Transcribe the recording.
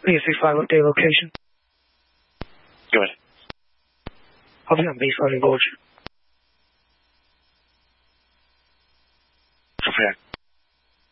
365 update location. Good. I'll be on base Garden Gorge. Prepare.